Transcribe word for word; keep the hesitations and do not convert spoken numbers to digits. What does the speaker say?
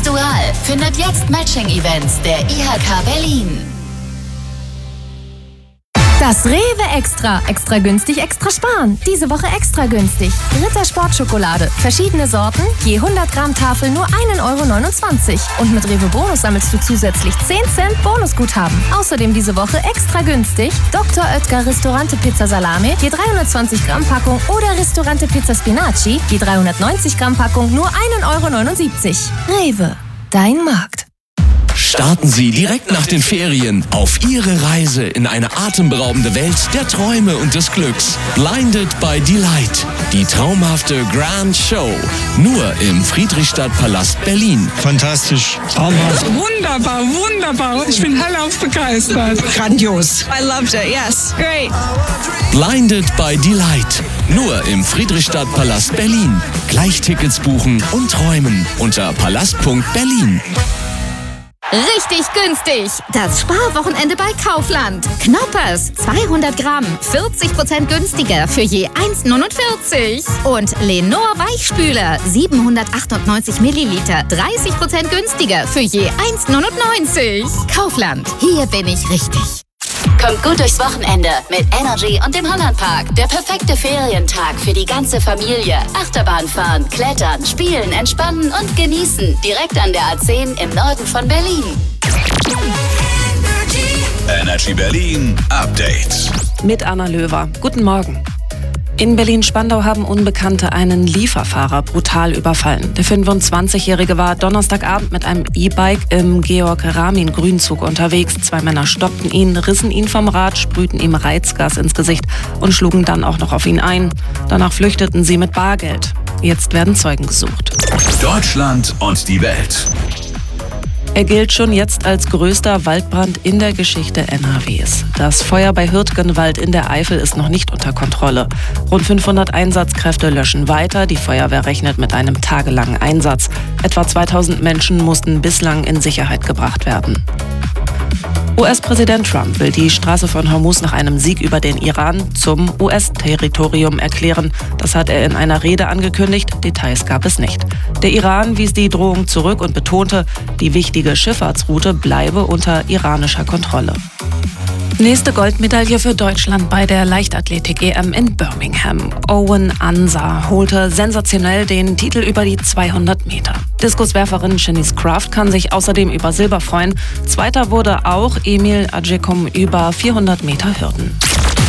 Dual findet jetzt Matching-Events der I H K Berlin. Das Rewe Extra. Extra günstig, extra sparen. Diese Woche extra günstig. Ritter Sportschokolade. Verschiedene Sorten. Je hundert Gramm Tafel nur ein Euro neunundzwanzig. Und mit Rewe Bonus sammelst du zusätzlich zehn Cent Bonusguthaben. Außerdem diese Woche extra günstig. Doktor Oetker Ristorante Pizza Salami. Je dreihundertzwanzig Gramm Packung. Oder Ristorante Pizza Spinaci. Je dreihundertneunzig Gramm Packung nur ein Euro neunundsiebzig. Rewe. Dein Markt. Starten Sie direkt nach den Ferien auf Ihre Reise in eine atemberaubende Welt der Träume und des Glücks. Blinded by Delight. Die traumhafte Grand Show. Nur im Friedrichstadtpalast Berlin. Fantastisch. Traumhaft. Wunderbar, wunderbar. Ich bin hellauf begeistert. Grandios. I loved it, yes. Great. Blinded by Delight. Nur im Friedrichstadtpalast Berlin. Gleich Tickets buchen und träumen unter palast punkt berlin. Richtig günstig! Das Sparwochenende bei Kaufland. Knoppers, zweihundert Gramm, vierzig Prozent günstiger für je eins Euro neunundvierzig. Und Lenor Weichspüler, siebenhundertachtundneunzig Milliliter, dreißig Prozent günstiger für je eins Euro neunundneunzig. Kaufland, hier bin ich richtig. Kommt gut durchs Wochenende mit Energy und dem Hollandpark. Der perfekte Ferientag für die ganze Familie. Achterbahn fahren, klettern, spielen, entspannen und genießen. Direkt an der A zehn im Norden von Berlin. Energy Berlin Update. Mit Anna Löwer. Guten Morgen. In Berlin-Spandau haben Unbekannte einen Lieferfahrer brutal überfallen. Der fünfundzwanzigjährige war Donnerstagabend mit einem E-Bike im Georg-Ramin-Grünzug unterwegs. Zwei Männer stoppten ihn, rissen ihn vom Rad, sprühten ihm Reizgas ins Gesicht und schlugen dann auch noch auf ihn ein. Danach flüchteten sie mit Bargeld. Jetzt werden Zeugen gesucht. Deutschland und die Welt. Er gilt schon jetzt als größter Waldbrand in der Geschichte N R Ws. Das Feuer bei Hürtgenwald in der Eifel ist noch nicht unter Kontrolle. Rund fünfhundert Einsatzkräfte löschen weiter. Die Feuerwehr rechnet mit einem tagelangen Einsatz. Etwa zweitausend Menschen mussten bislang in Sicherheit gebracht werden. U S-Präsident Trump will die Straße von Hormuz nach einem Sieg über den Iran zum U S-Territorium erklären. Das hat er in einer Rede angekündigt. Details gab es nicht. Der Iran wies die Drohung zurück und betonte, die wichtige Schifffahrtsroute bleibe unter iranischer Kontrolle. Nächste Goldmedaille für Deutschland bei der Leichtathletik-E M in Birmingham. Owen Ansah holte sensationell den Titel über die zweihundert Meter. Diskuswerferin Shanice Kraft kann sich außerdem über Silber freuen. Zweiter wurde auch Emil Adjekum über vierhundert Meter Hürden.